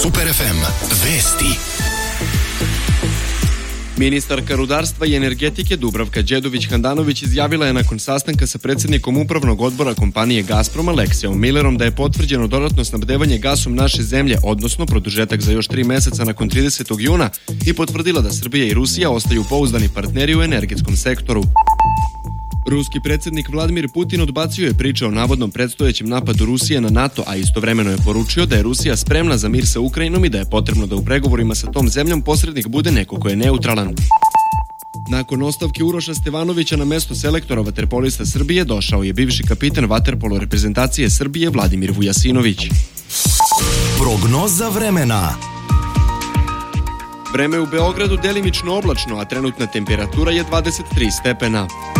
Super FM. Vesti. Ministarka rudarstva i energetike Dubravka Đedović-Handanović izjavila je nakon sastanka sa predsjednikom upravnog odbora kompanije Gazprom Aleksijom Millerom da je potvrđeno dodatno snabdevanje gasom naše zemlje, odnosno produžetak za još 3 meseca nakon 30. juna i potvrdila da Srbija i Rusija ostaju pouzdani partneri u energetskom sektoru. Ruski predsjednik Vladimir Putin odbacio je priče o navodnom predstojećem napadu Rusije na NATO, a istovremeno je poručio da je Rusija spremna za mir sa Ukrajinom i da je potrebno da u pregovorima sa tom zemljom posrednik bude neko ko je neutralan. Nakon ostavke Uroša Stevanovića na mesto selektora vaterpolista Srbije došao je bivši kapitan vaterpolo reprezentacije Srbije Vladimir Vujasinović. Prognoza vremena. Vreme u Beogradu delimično oblačno, a trenutna temperatura je 23 stepena.